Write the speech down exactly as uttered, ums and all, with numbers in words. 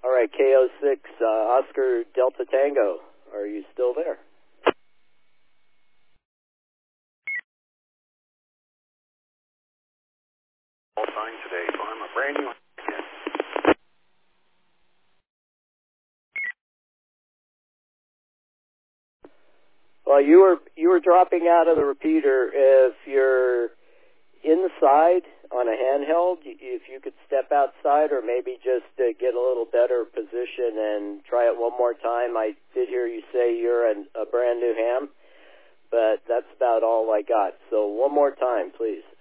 All right, K O six, uh, Oscar Delta Tango. Are you still there? All fine today, so I'm a brand new. Well, you were you were dropping out of the repeater. If you're inside on a handheld, if you could step outside or maybe just uh, get a little better position and try it one more time. I did hear you say you're an, a brand new ham, but that's about all I got. So one more time, please.